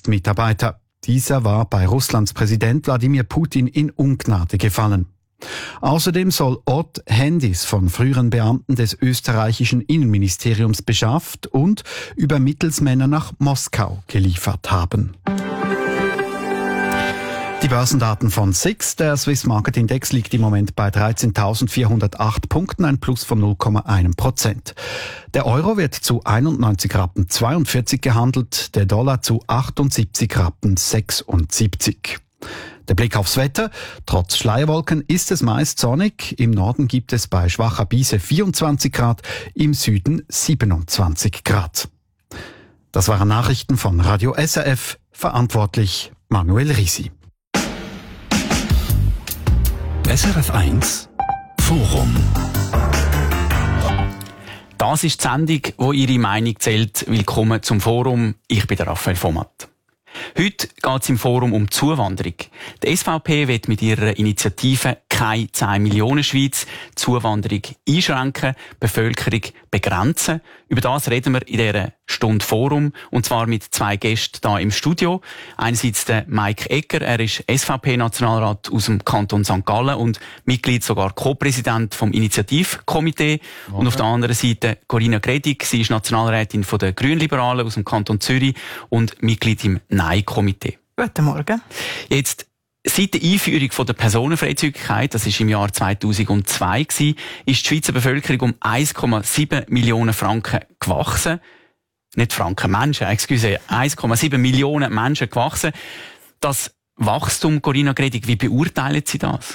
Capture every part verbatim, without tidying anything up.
Dienstmitarbeiter. Dieser war bei Russlands Präsident Wladimir Putin in Ungnade gefallen. Außerdem soll Ott Handys von früheren Beamten des österreichischen Innenministeriums beschafft und über Mittelsmänner nach Moskau geliefert haben. Die Börsendaten von S I X. Der Swiss Market Index liegt im Moment bei dreizehntausendvierhundertacht Punkten, ein Plus von null Komma eins Prozent. Der Euro wird zu einundneunzig Rappen zweiundvierzig gehandelt, der Dollar zu achtundsiebzig Rappen sechsundsiebzig. Der Blick aufs Wetter. Trotz Schleierwolken ist es meist sonnig. Im Norden gibt es bei schwacher Brise vierundzwanzig Grad, im Süden siebenundzwanzig Grad. Das waren Nachrichten von Radio S R F. Verantwortlich Manuel Risi. S R F eins Forum. Das ist die Sendung, wo Ihre Meinung zählt. Willkommen zum Forum. Ich bin der Raphael Vomat. Heute geht es im Forum um Zuwanderung. Die S V P will mit ihrer Initiative «Keine zehn Millionen Schweiz» Zuwanderung einschränken, Bevölkerung begrenzen. Über das reden wir in dieser Stunde Forum, und zwar mit zwei Gästen hier im Studio. Einerseits der Mike Egger, er ist S V P-Nationalrat aus dem Kanton Sankt Gallen und Mitglied, sogar Co-Präsident vom Initiativkomitee. Okay. Und auf der anderen Seite Corinna Gredig, sie ist Nationalrätin von der Grünliberalen aus dem Kanton Zürich und Mitglied im Nein-Komitee. Guten Morgen. Jetzt, seit der Einführung der Personenfreizügigkeit, das war im Jahr zweitausendzwei, ist die Schweizer Bevölkerung um eins Komma sieben Millionen Franken gewachsen. Nicht Franken, Menschen, excuse, eins Komma sieben Millionen Menschen gewachsen. Das Wachstum, Corinna Gredig, wie beurteilen Sie das?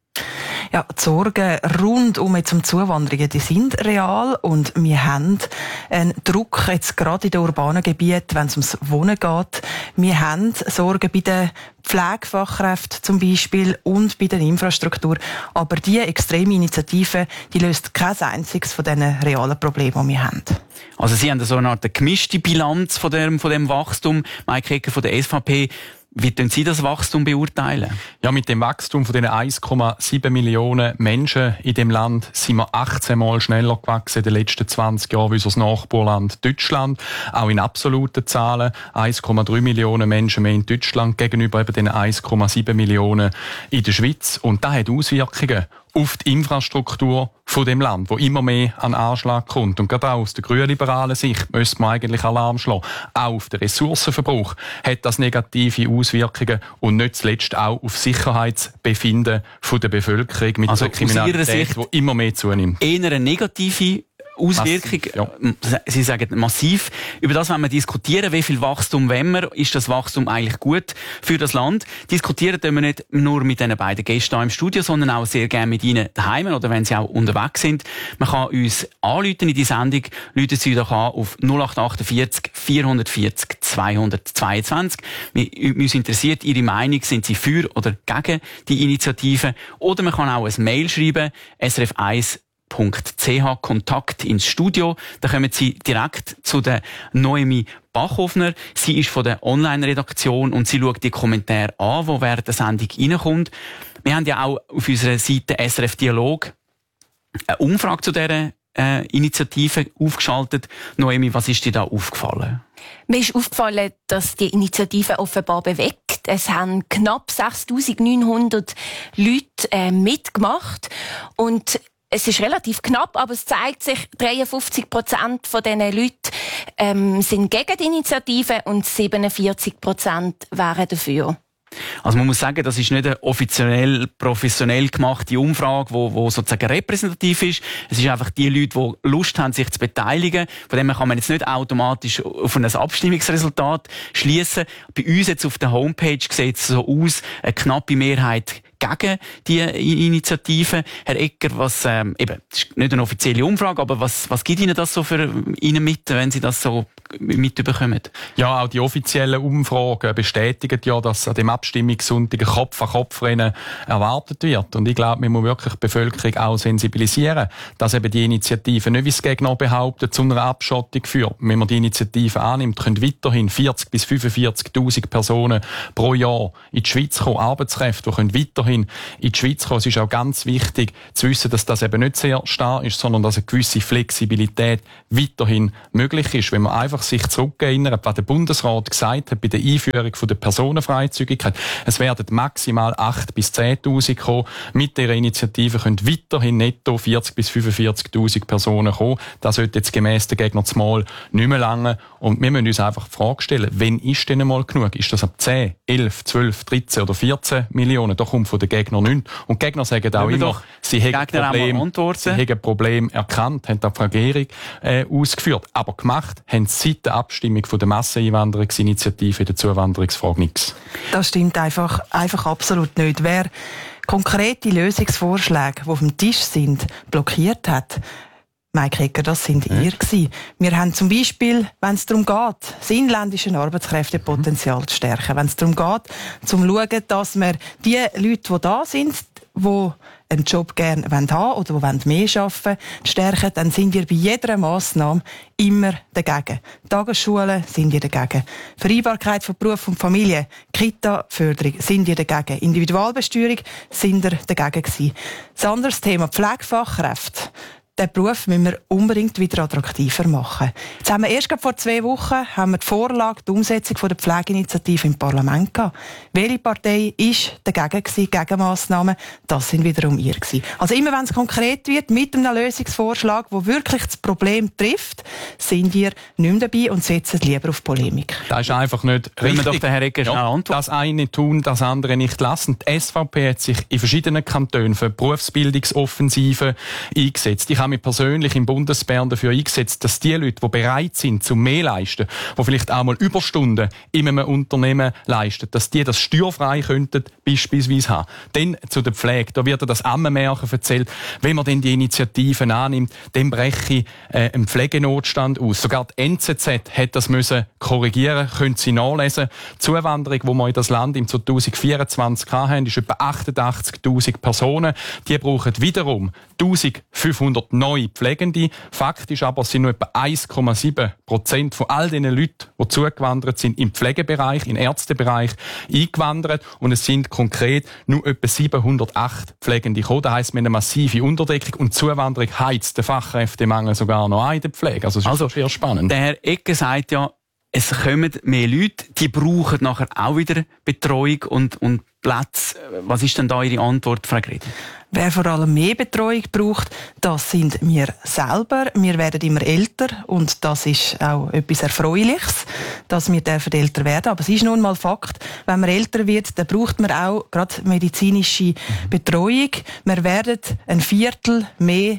Ja, die Sorgen rund um jetzt um Zuwanderungen, die sind real, und wir haben einen Druck jetzt gerade in den urbanen Gebieten, wenn es ums Wohnen geht. Wir haben Sorgen bei den Pflegefachkräften zum Beispiel und bei der Infrastruktur. Aber diese extreme Initiative, die löst kein einziges von diesen realen Problemen, die wir haben. Also Sie haben so eine Art gemischte Bilanz von dem, von dem Wachstum. Mike Egger von der S V P. Wie tun Sie das Wachstum beurteilen? Ja, mit dem Wachstum von diesen eins Komma sieben Millionen Menschen in dem Land sind wir achtzehn Mal schneller gewachsen in den letzten zwanzig Jahren wie unser Nachbarland Deutschland. Auch in absoluten Zahlen eins Komma drei Millionen Menschen mehr in Deutschland gegenüber eben den eins Komma sieben Millionen in der Schweiz. Und das hat Auswirkungen auf die Infrastruktur von dem Land, wo immer mehr an Anschlag kommt. Und gerade auch aus der grünliberalen Sicht müsste man eigentlich Alarm schlagen. Auch auf den Ressourcenverbrauch hat das negative Auswirkungen und nicht zuletzt auch auf Sicherheitsbefinden von der Bevölkerung mit also der Kriminalität, die immer mehr zunimmt. Eher eine negative Auswirkung, massiv, ja. Sie sagen massiv. Über das wollen wir diskutieren. Wie viel Wachstum wollen wir? Ist das Wachstum eigentlich gut für das Land? Diskutieren tun wir nicht nur mit den beiden Gästen hier im Studio, sondern auch sehr gerne mit Ihnen daheim oder wenn Sie auch unterwegs sind. Man kann uns anrufen in die Sendung. Rufen Sie doch an auf null acht achtundvierzig vierhundertvierzig zweihundertzweiundzwanzig. Uns interessiert Ihre Meinung. Sind Sie für oder gegen die Initiative? Oder man kann auch ein Mail schreiben, S R F eins Punkt C H, Kontakt ins Studio. Da kommen Sie direkt zu der Noemi Bachhoffner. Sie ist von der Online-Redaktion und sie schaut die Kommentare an, die während der Sendung reinkommt. Wir haben ja auch auf unserer Seite S R F Dialog eine Umfrage zu dieser äh, Initiative aufgeschaltet. Noemi, was ist dir da aufgefallen? Mir ist aufgefallen, dass die Initiative offenbar bewegt. Es haben knapp sechstausendneunhundert Leute äh, mitgemacht und es ist relativ knapp, aber es zeigt sich, dreiundfünfzig Prozent von diesen Leuten ähm, sind gegen die Initiative und siebenundvierzig Prozent wären dafür. Also man muss sagen, das ist nicht eine offiziell, professionell gemachte Umfrage, wo, wo sozusagen repräsentativ ist. Es ist einfach die Leute, die Lust haben, sich zu beteiligen. Von dem kann man jetzt nicht automatisch auf ein Abstimmungsresultat schließen. Bei uns jetzt auf der Homepage sieht es so aus, eine knappe Mehrheit gegen die Initiative. Herr Egger, was, ähm, eben, das ist nicht eine offizielle Umfrage, aber was, was gibt Ihnen das so für Ihnen mit, wenn Sie das so mitbekommen? Ja, auch die offiziellen Umfragen bestätigen ja, dass an dem Abstimmungssonntag ein Kopf-an-Kopf-Rennen erwartet wird. Und ich glaube, man muss wirklich die Bevölkerung auch sensibilisieren, dass eben die Initiative nicht, wie es Gegner behaupten, zu einer Abschottung führt. Wenn man die Initiative annimmt, können weiterhin vierzig bis fünfundvierzigtausend Personen pro Jahr in die Schweiz kommen, Arbeitskräfte, die können weiterhin in die Schweiz kommen. Es ist auch ganz wichtig zu wissen, dass das eben nicht sehr starr ist, sondern dass eine gewisse Flexibilität weiterhin möglich ist. Wenn man einfach sich zurückerinnern, was der Bundesrat gesagt hat bei der Einführung der Personenfreizügigkeit. Es werden maximal acht bis zehntausend kommen. Mit dieser Initiative können weiterhin netto vierzig bis fünfundvierzigtausend Personen kommen. Das sollte jetzt gemäss der Gegner zumal nicht mehr lange. Und wir müssen uns einfach die Frage stellen, wann ist denn mal genug? Ist das ab zehn, elf, zwölf, dreizehn oder vierzehn Millionen? Da kommt von den Gegnern nichts. Und die Gegner sagen auch immer, sie haben ein Problem, sie haben ein Problem erkannt, haben die Vergärung äh, ausgeführt. Aber gemacht haben sie seit der Abstimmung von der Masseneinwanderungsinitiative in der Zuwanderungsfrage nichts. Das stimmt einfach, einfach absolut nicht. Wer konkrete Lösungsvorschläge, die auf dem Tisch sind, blockiert hat, Mike Egger, das sind ihr gewesen. Wir haben zum Beispiel, wenn es darum geht, das inländische Arbeitskräftepotenzial zu stärken, wenn es darum geht, zum schauen, dass wir die Leute, die da sind, die einen Job gerne haben wollen oder die mehr arbeiten wollen, stärken, dann sind wir bei jeder Massnahme immer dagegen. Tagesschulen sind wir dagegen. Vereinbarkeit von Beruf und Familie, Kita-Förderung sind wir dagegen. Individualbesteuerung sind wir dagegen gewesen. Das andere Thema, Pflegefachkräfte. Den Beruf müssen wir unbedingt wieder attraktiver machen. Jetzt haben wir erst vor zwei Wochen haben wir die Vorlage, die Umsetzung der Pflegeinitiative im Parlament gehabt. Welche Partei war dagegen gewesen, gegen Massnahmen? Das sind wiederum ihr gewesen. Also immer wenn es konkret wird, mit einem Lösungsvorschlag, der wirklich das Problem trifft, sind wir nicht mehr dabei und setzen lieber auf Polemik. Das ist einfach nicht richtig. Wir doch den Herrn Egger schnell antworten. Das eine tun, das andere nicht lassen. Die S V P hat sich in verschiedenen Kantonen für Berufsbildungsoffensive eingesetzt. Ich habe mich persönlich im Bundesbern dafür eingesetzt, dass die Leute, die bereit sind, zum mehr leisten, die vielleicht auch mal Überstunden in einem Unternehmen leisten, dass die das steuerfrei könnten beispielsweise haben. Dann zu der Pflege. Da wird das Ammenmärchen erzählt. Wenn man denn die Initiativen annimmt, dann breche äh, ein Pflegenotstand aus. Sogar die N Z Z hat das müssen korrigieren, können Sie nachlesen. Die Zuwanderung, die wir in das Land im zweitausendvierundzwanzig hatten, ist etwa achtundachtzigtausend Personen. Die brauchen wiederum eintausendfünfhundert neue Pflegende. Faktisch aber sind nur etwa eins Komma sieben Prozent von all den Leuten, die zugewandert sind, im Pflegebereich, im Ärztebereich eingewandert. Und es sind konkret nur etwa siebenhundertacht Pflegende gekommen. Das heisst, wir haben eine massive Unterdeckung und Zuwanderung heizt den Fachkräftemangel sogar noch ein in der Pflege. Also, das ist also sehr spannend. Der Herr Egger sagt ja, es kommen mehr Leute, die brauchen nachher auch wieder Betreuung und, und Plätze. Was ist denn da Ihre Antwort, Frau Gredi? Wer vor allem mehr Betreuung braucht, das sind wir selber. Wir werden immer älter und das ist auch etwas Erfreuliches, dass wir dürfen älter werden. Aber es ist nun mal Fakt, wenn man älter wird, dann braucht man auch gerade medizinische Betreuung. Wir werden ein Viertel mehr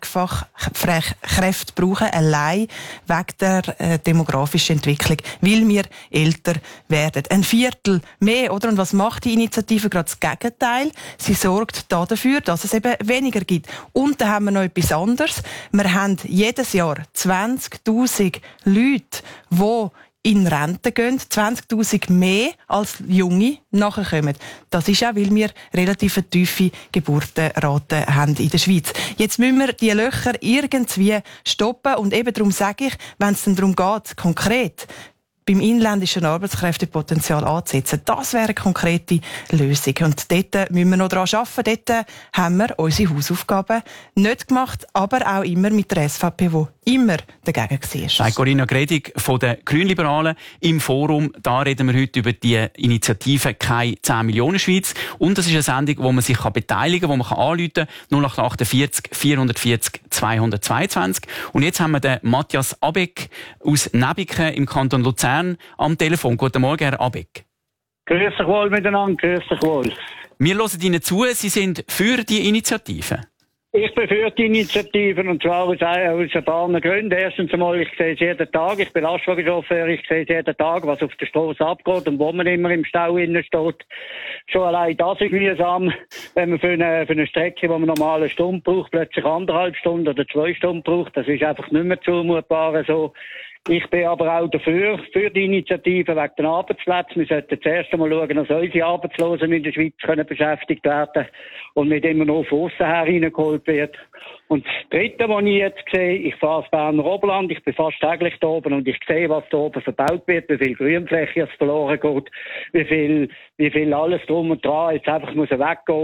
Pflegefachkräfte brauchen, allein wegen der äh, demografischen Entwicklung, weil wir älter werden. Ein Viertel mehr, oder? Und was macht die Initiative? Gerade das Gegenteil. Sie sorgt dafür, dass es eben weniger gibt. Und dann haben wir noch etwas anderes. Wir haben jedes Jahr zwanzigtausend Leute, die in Rente gehen, zwanzigtausend mehr als Junge nachkommen. Das ist auch, weil wir relativ tiefe Geburtenraten haben in der Schweiz. Jetzt müssen wir die Löcher irgendwie stoppen und eben darum sage ich, wenn es dann darum geht, konkret beim inländischen Arbeitskräftepotenzial anzusetzen. Das wäre eine konkrete Lösung. Und dort müssen wir noch daran arbeiten. Dort haben wir unsere Hausaufgaben nicht gemacht, aber auch immer mit der S V P, die immer dagegen war. Sagt Corinna Gredig von den Grünliberalen im Forum. Da reden wir heute über die Initiative «Keine zehn Millionen Schweiz». Und das ist eine Sendung, wo man sich beteiligen kann, wo man anrufen kann. null acht achtundvierzig vierhundertvierzig zweihundertzweiundzwanzig. Und jetzt haben wir den Matthias Abeck aus Nebiken im Kanton Luzern am Telefon. Guten Morgen, Herr Abeck. Grüß dich wohl miteinander, grüß dich wohl. Wir hören Ihnen zu, Sie sind für die Initiative. Ich bin für die Initiativen und zwar aus, aus ein paar Gründen. Erstens einmal, ich sehe es jeden Tag, ich bin Lastwagenchauffeur, ich sehe es jeden Tag, was auf der Straße abgeht und wo man immer im Stau innen steht. Schon allein das ist mühsam, wenn man für eine, für eine Strecke, die man normal eine Stunde braucht, plötzlich anderthalb Stunden oder zwei Stunden braucht. Das ist einfach nicht mehr zumutbar so. Ich bin aber auch dafür, für die Initiative wegen den Arbeitsplätzen. Wir sollten zuerst einmal schauen, dass unsere Arbeitslosen in der Schweiz können beschäftigt werden und nicht immer nur von aussen her reingeholt wird. Und das Dritte, was ich jetzt sehe, ich fahre das Berner Oberland, ich bin fast täglich da oben und ich sehe, was da oben verbaut wird, wie viel Grünfläche es verloren geht, wie viel, wie viel alles drum und dran jetzt einfach muss weggehen.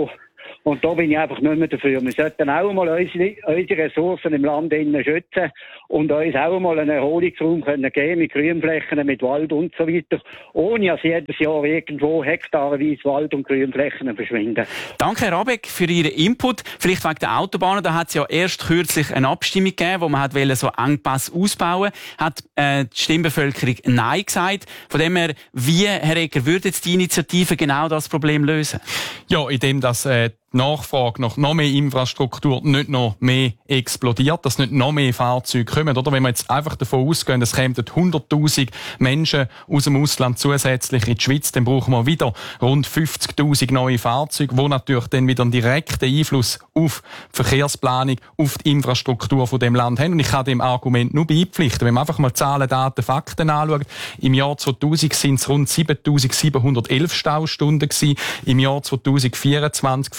Und da bin ich einfach nicht mehr dafür. Wir sollten auch mal unsere, unsere Ressourcen im Land innen schützen und uns auch mal einen Erholungsraum können geben mit Grünflächen, mit Wald und so weiter, ohne dass jedes Jahr irgendwo hektarweise Wald und Grünflächen verschwinden. Danke, Herr Abeck, für Ihren Input. Vielleicht wegen der Autobahnen, da hat es ja erst kürzlich eine Abstimmung gegeben, wo man hat wollte, so Engpässe ausbauen, hat äh, die Stimmbevölkerung Nein gesagt. Von dem her, wie, Herr Egger, würde jetzt die Initiative genau das Problem lösen? Ja, indem das äh, die Nachfrage nach noch mehr Infrastruktur nicht noch mehr explodiert, dass nicht noch mehr Fahrzeuge kommen. Oder wenn wir jetzt einfach davon ausgehen, es kämen hunderttausend Menschen aus dem Ausland zusätzlich in die Schweiz, dann brauchen wir wieder rund fünfzigtausend neue Fahrzeuge, die natürlich dann wieder einen direkten Einfluss auf die Verkehrsplanung, auf die Infrastruktur von dem Land haben. Und ich kann dem Argument nur beipflichten. Wenn man einfach mal Zahlen, Daten, Fakten anschaut, im Jahr zweitausend sind es rund siebentausendsiebenhundertelf Staustunden gewesen, im Jahr zweitausendvierundzwanzig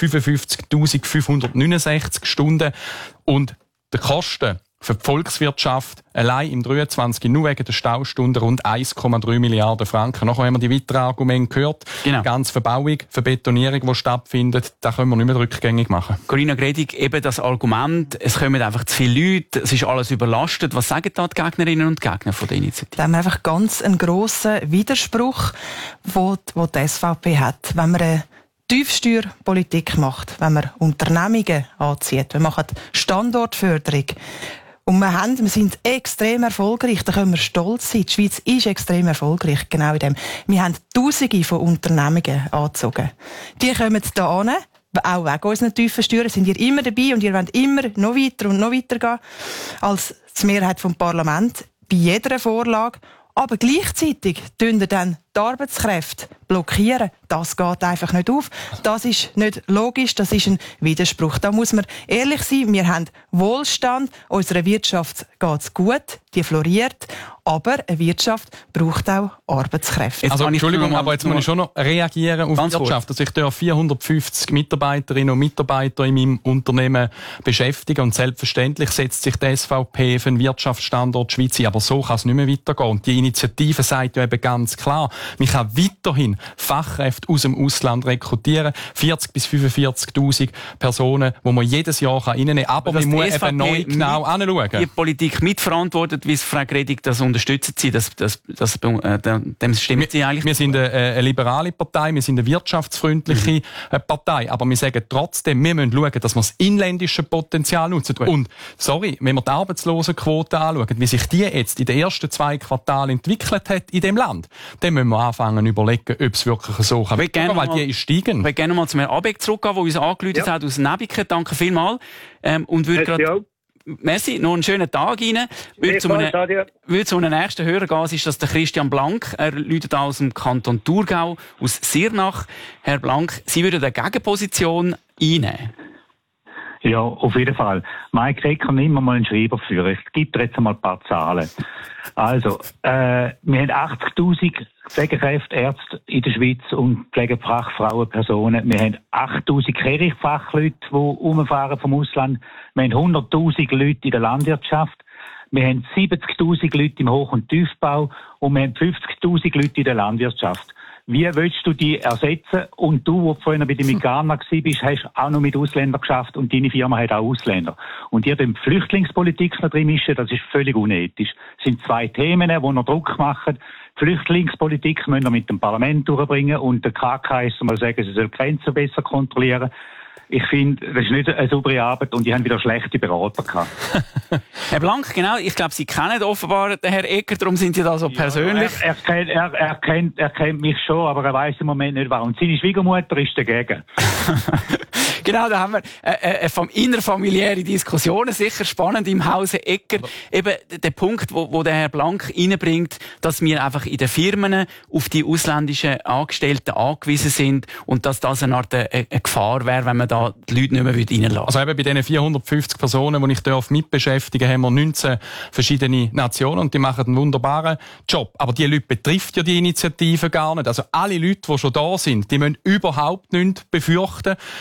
fünfundfünfzigtausendfünfhundertneunundsechzig Stunden. Und die Kosten für die Volkswirtschaft allein im dreiundzwanzig nur wegen der Staustunden rund eins Komma drei Milliarden Franken. Nachher haben wir die weiteren Argumente gehört. Genau. Ganz Verbauung, Verbetonierung, die stattfindet, da können wir nicht mehr rückgängig machen. Corinna Gredig, eben das Argument, es kommen einfach zu viele Leute, es ist alles überlastet. Was sagen da die Gegnerinnen und Gegner von der Initiative? Da haben wir einfach ganz einen grossen Widerspruch, den die S V P hat. Wenn man eine Tiefsteuerpolitik macht, wenn man Unternehmungen anzieht, wir machen Standortförderung, und wir, haben, wir sind extrem erfolgreich, da können wir stolz sein. Die Schweiz ist extrem erfolgreich, genau in dem. Wir haben Tausende von Unternehmungen angezogen. Die kommen hier hin, auch wegen unseren tiefen Steuern, sind ihr immer dabei und ihr wollt immer noch weiter und noch weiter gehen als die Mehrheit vom Parlament bei jeder Vorlage. Aber gleichzeitig tun dann die Arbeitskräfte blockieren. Das geht einfach nicht auf. Das ist nicht logisch, das ist ein Widerspruch. Da muss man ehrlich sein, wir haben Wohlstand, unserer Wirtschaft geht es gut, die floriert, aber eine Wirtschaft braucht auch Arbeitskräfte. Also, Entschuldigung, aber jetzt muss ich schon noch reagieren auf die Wirtschaft. Also ich darf vierhundertfünfzig Mitarbeiterinnen und Mitarbeiter in meinem Unternehmen beschäftigen und selbstverständlich setzt sich die S V P für einen Wirtschaftsstandort Schweiz ein, aber so kann es nicht mehr weitergehen. Und die Initiative sagt ja eben ganz klar, man kann weiterhin Fachkräfte aus dem Ausland rekrutieren, vierzig bis fünfundvierzigtausend Personen, die man jedes Jahr reinnehmen kann. Aber man muss eben neu genau anschauen. Die Politik mitverantwortet, wie es Frau Gredig das unterstützt sie, das, das, das, äh, dem stimmt wir, sie eigentlich. Wir sind eine, eine liberale Partei, wir sind eine wirtschaftsfreundliche mhm. Partei, aber wir sagen trotzdem, wir müssen schauen, dass wir das inländische Potenzial nutzen. Gut. Und, sorry, wenn wir die Arbeitslosenquote anschauen, wie sich die jetzt in den ersten zwei Quartalen entwickelt hat in dem Land, dann müssen wir anfangen zu überlegen, ob es wirklich so kann. Weil die ist steigen. Ich will gerne mal zum Herrn Abeck zurückgehen, der uns angerufen ja. hat aus Nebiken. Danke vielmals. Ähm, und würde gerade Merci, noch einen schönen Tag Ihnen. Würde zu einem, würde zu einem nächsten Hörer gehen, ist das der Christian Blank. Er läutet aus dem Kanton Thurgau, aus Sirnach. Herr Blank, Sie würden eine Gegenposition einnehmen? Ja, auf jeden Fall. Mike Reg kann immer mal einen Schreiber führen. Ich gebe dir jetzt einmal ein paar Zahlen. Also, äh, wir haben achtzigtausend Pflegekräfte, Ärzte in der Schweiz und Pflegefachfrauen, Personen. Wir haben achttausend Kirchenfachleute, die rumfahren vom Ausland. Wir haben hunderttausend Leute in der Landwirtschaft. Wir haben siebzigtausend Leute im Hoch- und Tiefbau und wir haben fünfzigtausend Leute in der Landwirtschaft. Wie willst du die ersetzen? Und du, wo du vorhin bei der Migana warst, hast auch noch mit Ausländern geschafft und deine Firma hat auch Ausländer. Und ihr die Flüchtlingspolitik noch drin mischen, das ist völlig unethisch. Es sind zwei Themen, die noch Druck machen. Die Flüchtlingspolitik müssen wir mit dem Parlament durchbringen und der K K S mal sagen, sie soll die Grenzen besser kontrollieren. Ich finde, das ist nicht eine saubere Arbeit und die haben wieder schlechte Berater gehabt. Herr Blank, genau, ich glaube, Sie kennen offenbar den Herrn Egger, darum sind Sie da so persönlich. Ja, er, er, kennt, er, er, kennt, er kennt mich schon, aber er weiß im Moment nicht warum. Und seine Schwiegermutter ist dagegen. Genau, da haben wir äh, äh, innerfamiliäre Diskussionen, sicher spannend im Hause Egger. Eben der Punkt, wo, wo der Herr Blank reinbringt, dass wir einfach in den Firmen auf die ausländischen Angestellten angewiesen sind und dass das eine Art eine, eine Gefahr wäre, wenn man da die Leute nicht mehr reinlassen würde. Also eben bei diesen vierhundertfünfzig Personen, die ich darf mitbeschäftigen darf, haben wir neunzehn verschiedene Nationen und die machen einen wunderbaren Job. Aber die Leute betrifft ja die Initiative gar nicht. Also alle Leute, die schon da sind, die müssen überhaupt nichts befürchten. Also die dürfen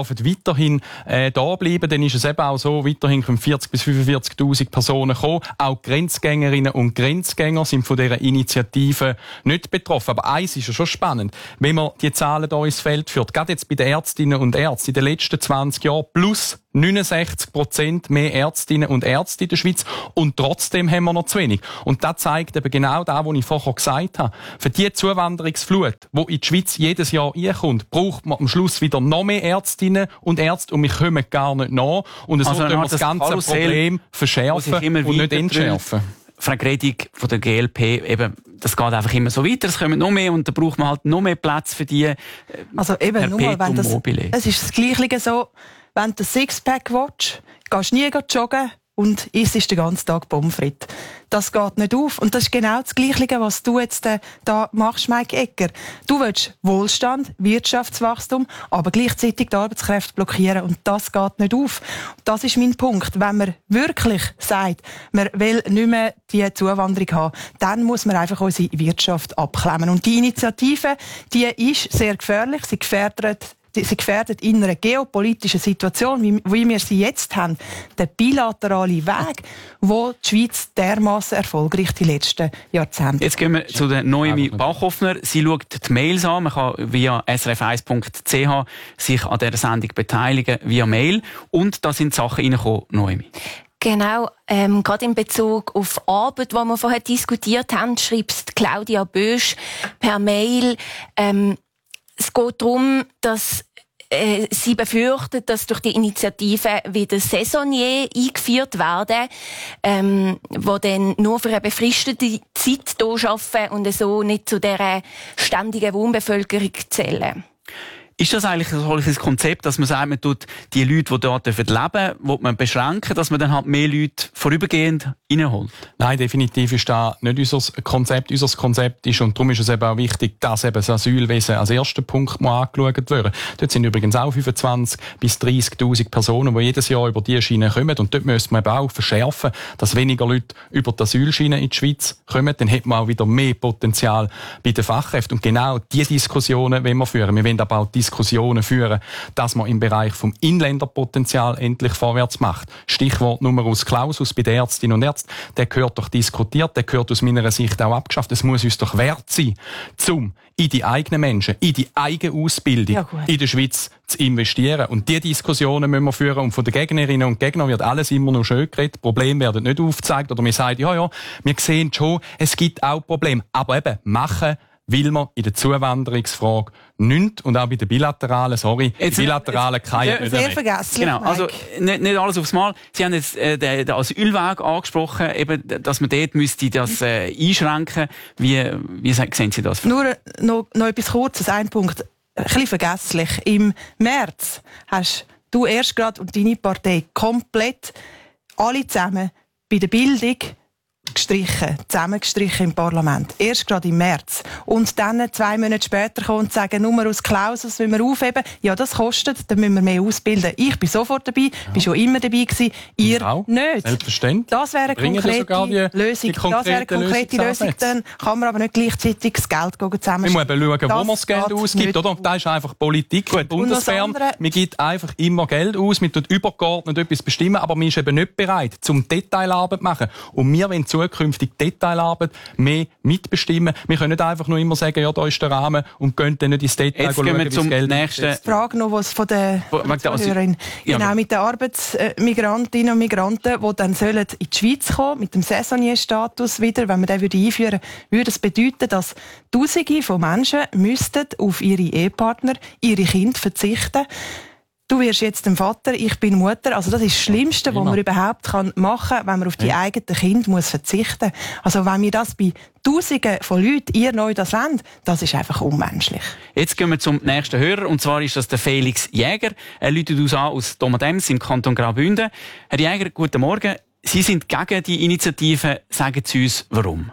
dürfen weiterhin äh, da bleiben. Dann ist es eben auch so, weiterhin können vierzig bis fünfundvierzigtausend Personen kommen. Auch Grenzgängerinnen und Grenzgänger sind von dieser Initiative nicht betroffen. Aber eins ist ja schon spannend, wenn man die Zahlen hier ins Feld führt. Gerade jetzt bei den Ärztinnen und Ärzten in den letzten zwanzig Jahren plus neunundsechzig Prozent mehr Ärztinnen und Ärzte in der Schweiz und trotzdem haben wir noch zu wenig. Und das zeigt eben genau das, was ich vorher gesagt habe. Für die Zuwanderungsflut, die in die Schweiz jedes Jahr reinkommt, braucht man am Schluss wieder noch mehr Ärztinnen und Ärzte und wir kommen gar nicht nach. Und es also wird das, das ganze Karussell Problem verschärfen und nicht entschärfen. Frau Gredig von der G L P, eben, das geht einfach immer so weiter, es kommen noch mehr und da braucht man halt noch mehr Platz für die äh, Also eben, nur mal, wenn das, es ist das Gleiche so, wenn du das Sixpack willst, gehst du nie joggen und isst den ganzen Tag Pommes frites. Das geht nicht auf. Und das ist genau das Gleiche, was du jetzt äh, da machst, Mike Egger. Du willst Wohlstand, Wirtschaftswachstum, aber gleichzeitig die Arbeitskräfte blockieren. Und das geht nicht auf. Das ist mein Punkt. Wenn man wirklich sagt, man will nicht mehr die Zuwanderung haben, dann muss man einfach unsere Wirtschaft abklemmen. Und die Initiative, die ist sehr gefährlich. Sie gefährdet Sie gefährdet in einer geopolitischen Situation, wie, wie wir sie jetzt haben, den bilateralen Weg, wo die Schweiz dermassen erfolgreich die letzten Jahrzehnte. Jetzt gehen wir zu der Noemi Bachhoffner. Sie schaut die Mails an. Man kann via s r f eins punkt c h sich an dieser Sendung beteiligen, via Mail. Und da sind Sachen reingekommen, Noemi. Genau, ähm, gerade in Bezug auf Arbeit, die wir vorher diskutiert haben, schreibt Claudia Bösch per Mail, ähm, es geht darum, dass äh, sie befürchtet, dass durch die Initiative wieder Saisonnier eingeführt werden, ähm, die dann nur für eine befristete Zeit hier arbeiten und so nicht zu dieser ständigen Wohnbevölkerung zählen. Ist das eigentlich ein solches Konzept, dass man sagt, man tut die Leute, die dort leben dürfen, will man beschränken, dass man dann halt mehr Leute vorübergehend reinholt? Nein, definitiv ist das nicht unser Konzept. Unser Konzept ist, und darum ist es eben auch wichtig, dass eben das Asylwesen als erster Punkt mal angeschaut wird. Dort sind übrigens auch fünfundzwanzig bis dreißigtausend Personen, die jedes Jahr über diese Schiene kommen. Und dort müsste man eben auch verschärfen, dass weniger Leute über die Asylschiene in die Schweiz kommen. Dann hat man auch wieder mehr Potenzial bei den Fachkräften. Und genau diese Diskussionen wollen wir führen. Wir wollen aber auch Diskussionen führen, dass man im Bereich vom Inländerpotenzial endlich vorwärts macht. Stichwort Numerus Clausus bei den Ärztinnen und Ärzten, der gehört doch diskutiert, der gehört aus meiner Sicht auch abgeschafft. Es muss uns doch wert sein, um in die eigenen Menschen, in die eigene Ausbildung ja, in der Schweiz zu investieren. Und diese Diskussionen müssen wir führen. Und von den Gegnerinnen und Gegnern wird alles immer noch schön geredet. Probleme werden nicht aufgezeigt. Oder wir sagen, ja, ja, wir sehen schon, es gibt auch Probleme. Aber eben, machen will man in der Zuwanderungsfrage nichts und auch bei den bilateralen, sorry, jetzt, die bilateralen keine nicht sehr vergesslich. Genau, also nicht, nicht alles aufs Mal. Sie haben jetzt äh, den, den Asylweg angesprochen, eben, dass man dort müsste das äh, einschränken. Wie, wie sehen Sie das? Nur noch, noch etwas Kurzes, ein Punkt, ein bisschen vergesslich. Im März hast du erst gerade und deine Partei komplett alle zusammen bei der Bildung gestrichen, zusammengestrichen im Parlament. Erst gerade im März. Und dann zwei Monate später kommen und sagen, Numerus Clausus müssen wir aufheben. Ja, das kostet, dann müssen wir mehr ausbilden. Ich bin sofort dabei, ja. bin schon immer dabei gewesen. Ihr auch. Nicht. Selbstverständlich. Das wäre eine konkrete die, Lösung. Die das wäre eine konkrete Lösung. Dann kann man aber nicht gleichzeitig das Geld zusammenstellen. Wir müssen eben schauen, wo man das Geld ausgibt, oder? Und das ist einfach Politik. Gut. Bundesfern. Man gibt einfach immer Geld aus. Man tut übergeordnet etwas bestimmen, aber man ist eben nicht bereit, zum Detailarbeit zu machen. Und wir wollen zukünftig Detailarbeit mehr mitbestimmen. Wir können nicht einfach nur immer sagen, ja, da ist der Rahmen und gehen dann nicht ins Detail. Jetzt gehen wir zum nächsten. Die Frage noch, was von der Zuhörerin. Ja, genau, mit den Arbeitsmigrantinnen und Migranten, die dann sollen in die Schweiz kommen, mit dem Saisonnier-Status wieder, wenn man den einführen würde, würde das bedeuten, dass Tausende von Menschen müssten auf ihre Ehepartner, ihre Kinder verzichten. Du wirst jetzt ein Vater, ich bin Mutter. Also das ist das Schlimmste, was man überhaupt machen kann, wenn man auf die ja. eigenen Kinder muss verzichten muss. Also wenn wir das bei Tausenden von Leuten, ihr neu das wollt, das ist einfach unmenschlich. Jetzt gehen wir zum nächsten Hörer, und zwar ist das der Felix Jäger. Er läutet uns an aus Domadems im Kanton Graubünden. Herr Jäger, guten Morgen. Sie sind gegen die Initiative. Sagen Sie uns, warum?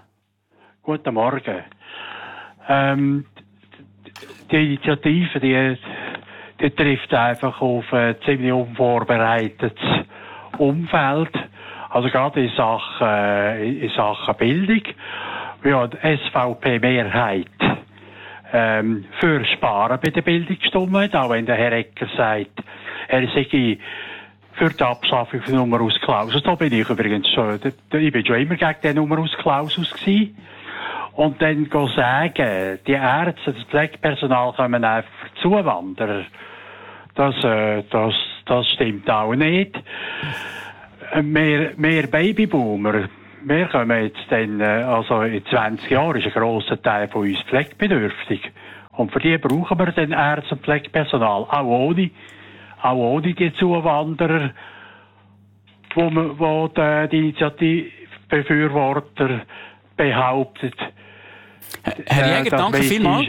Guten Morgen. Ähm, die Initiative, die Die trifft einfach auf ein ziemlich unvorbereitetes Umfeld. Also gerade in Sachen, in Sachen Bildung. Ja, die S V P-Mehrheit ähm, für Sparen bei der Bildungsstunden, auch wenn der Herr Ecker sagt, er sei für die Abschaffung von Numerus Clausus. Da bin ich übrigens schon, ich bin schon immer gegen den Numerus Clausus gewesen. Und dann sagen, die Ärzte, das Pflegepersonal kommen einfach für Zuwanderer. Das, äh, das, das stimmt auch nicht. Mehr, mehr Babyboomer. Wir kommen jetzt dann, also in zwanzig Jahren ist ein grosser Teil von uns pflegebedürftig. Und für die brauchen wir dann Ärzte und Pflegepersonal. Auch ohne, auch ohne die Zuwanderer, wo, man, wo die, die Initiativbefürworter behauptet, Herr Jäger, äh, danke vielmals.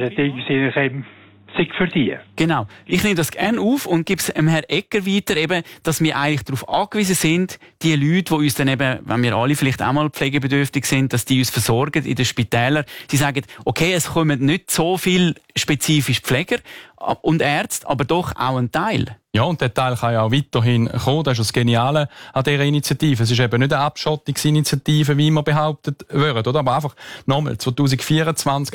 Sich für die. Genau. Ich nehme das gerne auf und gebe es dem Herrn Ecker weiter, eben, dass wir eigentlich darauf angewiesen sind, die Leute, die uns dann eben, wenn wir alle vielleicht auch mal pflegebedürftig sind, dass die uns versorgen in den Spitälern. Sie sagen, okay, es kommen nicht so viel spezifisch Pfleger und Ärzte, aber doch auch ein Teil. Ja, und der Teil kann ja auch weiterhin kommen. Das ist das Geniale an dieser Initiative. Es ist eben nicht eine Abschottungsinitiative, wie immer behauptet wird, oder? Aber einfach nochmal, zwanzig vierundzwanzig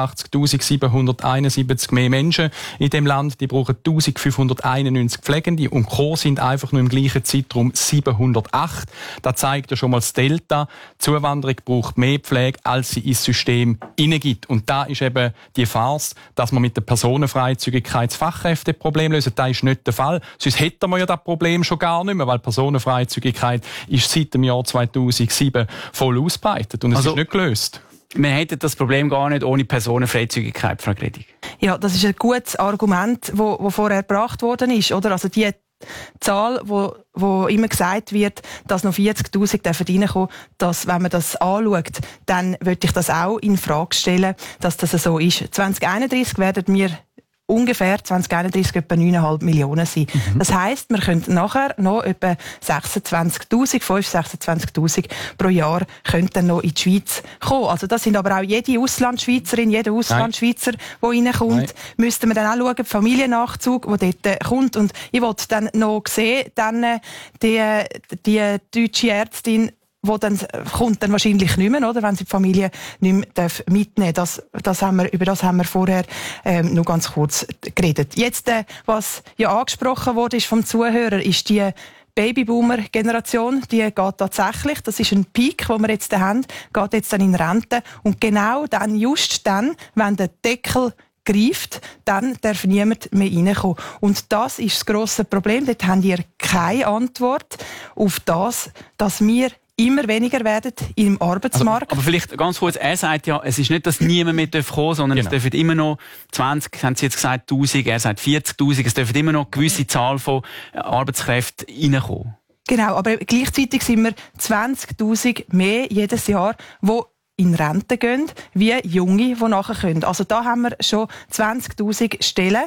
achtundachtzigtausendsiebenhunderteinundsiebzig mehr Menschen in dem Land, die brauchen eintausendfünfhunderteinundneunzig Pflegende und Co. sind einfach nur im gleichen Zeitraum siebenhundertacht. Das zeigt ja schon mal das Delta. Die Zuwanderung braucht mehr Pflege, als sie ins System hineingibt. Und da ist eben die Farce, dass man mit der Personenfreizügigkeit das Fachkräfteproblem lösen. Das ist nicht der Fall. Sonst hätten wir ja das Problem schon gar nicht mehr, weil Personenfreizügigkeit ist seit dem Jahr zweitausendsieben voll ausgebreitet und es also, ist nicht gelöst. Wir hätten das Problem gar nicht ohne Personenfreizügigkeit, Frau Gredig. Ja, das ist ein gutes Argument, wo, wo vorher gebracht worden ist, oder? Also die Zahl, wo, wo immer gesagt wird, dass noch vierzigtausend reinkommen, dass, wenn man das anschaut, dann würde ich das auch in Frage stellen, dass das so ist. zwanzig einunddreißig werden wir ungefähr zwanzig einunddreißig etwa neun Komma fünf Millionen sein. Mhm. Das heisst, wir können nachher noch etwa sechsundzwanzigtausend, fünfundzwanzig, sechsundzwanzigtausend pro Jahr können dann noch in die Schweiz kommen. Also das sind aber auch jede Auslandschweizerin, jeder Auslandschweizer, der reinkommt. Nein. Müssten wir dann auch schauen, Familiennachzug, der dort äh, kommt. Und ich wollte dann noch sehen, dann äh, die, die deutsche Ärztin, wo dann kommt dann wahrscheinlich nicht mehr, oder, wenn sie die Familie nicht mehr mitnehmen darf. Das, das haben wir, über das haben wir vorher ähm, nur ganz kurz geredet. Jetzt, äh, was ja angesprochen wurde ist vom Zuhörer, ist die Babyboomer-Generation, die geht tatsächlich, das ist ein Peak, den wir jetzt haben, geht jetzt dann in Rente. Und genau dann, just dann, wenn der Deckel greift, dann darf niemand mehr reinkommen. Und das ist das grosse Problem. Dort habt ihr keine Antwort auf das, dass wir immer weniger werden im Arbeitsmarkt. Also, aber vielleicht ganz kurz, er sagt ja, es ist nicht, dass niemand mehr kommen darf, sondern genau. Es dürfen immer noch zwanzig, haben Sie jetzt gesagt, tausend, er sagt vierzigtausend, es dürfen immer noch eine gewisse Zahl von Arbeitskräften reinkommen. Genau, aber gleichzeitig sind wir zwanzigtausend mehr jedes Jahr, die in Rente gehen, wie Junge, die nachher können. Also da haben wir schon zwanzigtausend Stellen,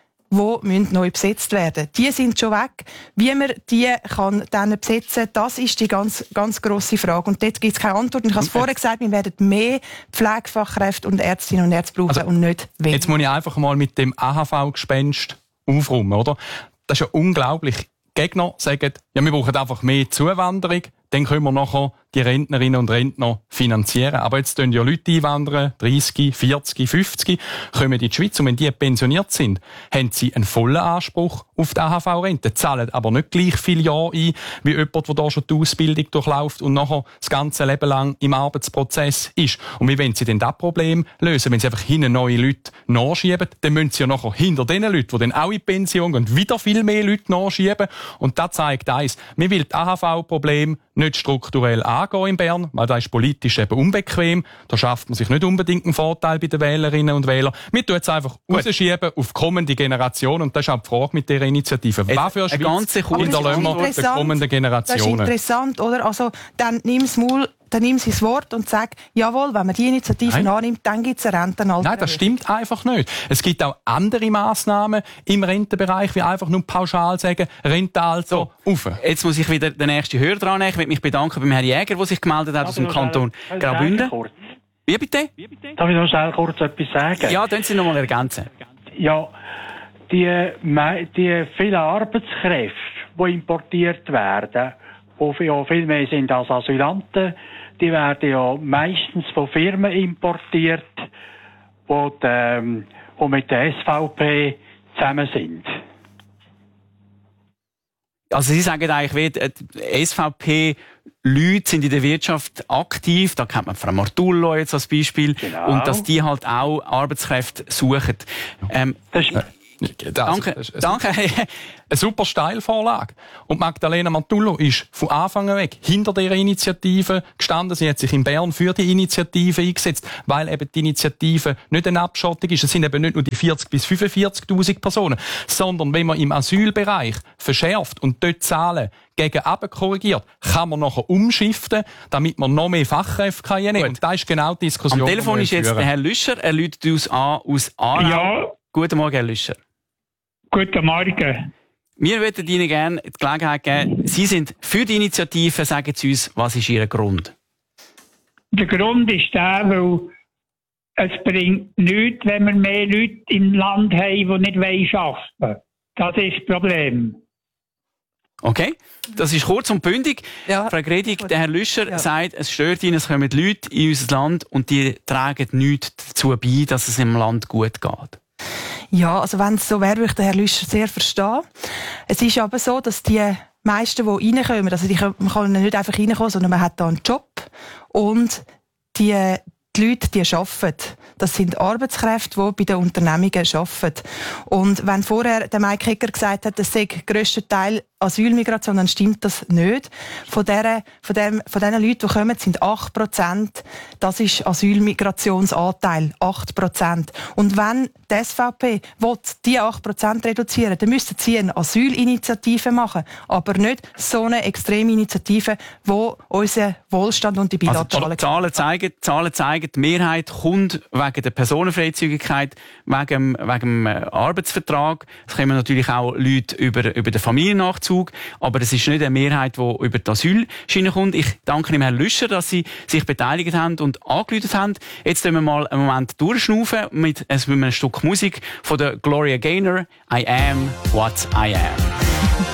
die neu besetzt werden. Die sind schon weg. Wie man die kann dann besetzen, das ist die ganz, ganz grosse Frage. Und dort gibt es keine Antwort. Und ich habe es vorher gesagt, wir werden mehr Pflegefachkräfte und Ärztinnen und Ärzte brauchen also, und nicht weniger. Jetzt muss ich einfach mal mit dem A H V-Gespenst aufräumen, oder? Das ist ja unglaublich. Gegner sagen, ja, wir brauchen einfach mehr Zuwanderung, dann können wir nachher die Rentnerinnen und Rentner finanzieren. Aber jetzt tun ja Leute einwandern, dreissig, vierzig, fünfzig, kommen in die Schweiz und wenn die pensioniert sind, haben sie einen vollen Anspruch auf die A H V-Rente, zahlen aber nicht gleich viele Jahre ein, wie jemand, der da schon die Ausbildung durchläuft und nachher das ganze Leben lang im Arbeitsprozess ist. Und wie wollen sie denn das Problem lösen? Wenn sie einfach hinten neue Leute nachschieben, dann müssen sie ja nachher hinter den Leuten, die dann auch in die Pension gehen, wieder viel mehr Leute nachschieben. Und das zeigt eins, wir will das A H V-Problem nicht strukturell angehen in Bern, weil das ist politisch eben unbequem. Da schafft man sich nicht unbedingt einen Vorteil bei den Wählerinnen und Wählern. Wir tun es einfach rausschieben auf kommende Generation und das ist auch die Frage mit dieser Initiative. Was für eine Schweiz hinterlassen wir den kommenden Generationen? Das ist interessant, oder? Also, dann nimm das Maul, dann nimm sein Wort und sag, jawohl, wenn man die Initiative Nein. annimmt, dann gibt es eine Rentenalter. Nein, das stimmt einfach nicht. Es gibt auch andere Massnahmen im Rentenbereich, wie einfach nur pauschal sagen, Rentenalter so, rauf. Jetzt muss ich wieder den nächsten Hörer dran nehmen. Ich möchte mich bedanken beim Herrn Jäger, der sich gemeldet hat aus dem Kanton Graubünden. Wie bitte? Darf ich noch schnell kurz etwas sagen? Ja, können Sie noch mal ergänzen. Ja, die, die vielen Arbeitskräfte, die importiert werden, die ja viel mehr sind als Asylanten, die werden ja meistens von Firmen importiert, die, ähm, die mit der S V P zusammen sind. Also Sie sagen eigentlich, die S V P-Leute sind in der Wirtschaft aktiv, da kennt man Frau Martullo jetzt als Beispiel, genau. Und dass die halt auch Arbeitskräfte suchen. Ähm, das ist Danke, das ist danke. Eine super Steilvorlage. Und Magdalena Martullo ist von Anfang an weg hinter dieser Initiative gestanden. Sie hat sich in Bern für die Initiative eingesetzt, weil eben die Initiative nicht eine Abschottung ist. Es sind eben nicht nur die vierzig bis fünfundvierzigtausend Personen, sondern wenn man im Asylbereich verschärft und dort Zahlen gegen runter korrigiert, kann man nachher umschiften, damit man noch mehr Fachkräfte kann nehmen. Und das ist genau die Diskussion. Am Telefon ist jetzt der Herr Lüscher. Er läutet uns an aus Aarau. Ja. Guten Morgen, Herr Lüscher. Guten Morgen. Wir würden Ihnen gerne die Gelegenheit geben, Sie sind für die Initiative, sagen Sie uns, was ist Ihr Grund? Der Grund ist der, weil es bringt nichts, wenn wir mehr Leute im Land haben, die nicht arbeiten wollen. Das ist das Problem. Okay, das ist kurz und bündig. Ja. Frau Gredig, der Herr Lüscher Ja. sagt, es stört ihn, es kommen Leute in unser Land und die tragen nichts dazu bei, dass es im Land gut geht. Ja, also wenn es so wäre, würde ich den Herrn Lüscher sehr verstehen. Es ist aber so, dass die meisten, die reinkommen, also die, man kann nicht einfach reinkommen, sondern man hat da einen Job und die, die Leute, die arbeiten. Das sind Arbeitskräfte, die bei den Unternehmungen arbeiten. Und wenn vorher der Mike Hecker gesagt hat, das sei der grösste Teil Asylmigration, dann stimmt das nicht. Von diesen von dem, von den Leuten, die kommen, sind acht Prozent. Das ist Asylmigrationsanteil. acht Prozent. Und wenn die S V P will, die acht Prozent reduzieren, dann müssten sie eine Asylinitiative machen. Aber nicht so eine extreme Initiative, die unseren Wohlstand und die bilateralen... Also, Zahlen zeigen, Zahlen zeigen, die Mehrheit kommt wegen der Personenfreizügigkeit, wegen, wegen dem Arbeitsvertrag. Es kommen natürlich auch Leute über, über den Familiennachzug. Aber es ist nicht eine Mehrheit, die über die Asylschiene kommt. Ich danke dem Herrn Lüscher, dass Sie sich beteiligt haben und angerufen haben. Jetzt können wir mal einen Moment durchschnaufen mit einem Stück Musik von der Gloria Gaynor. I am what I am.